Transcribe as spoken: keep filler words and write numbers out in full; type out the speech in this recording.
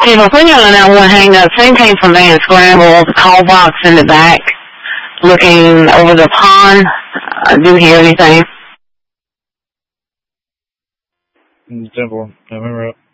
Hey, before you on that one hang up, same came from Van Scramble, the call box in the back, looking over the pond. I didn't hear anything. Temple, I remember it.